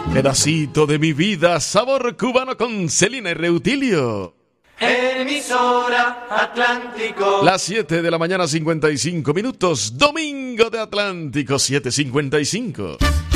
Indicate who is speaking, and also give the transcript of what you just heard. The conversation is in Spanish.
Speaker 1: Pedacito de mi vida, sabor cubano con Celina y Reutilio.
Speaker 2: Emisora Atlántico.
Speaker 1: Las 7 de la mañana, 55 minutos. Domingo de Atlántico, 7:55.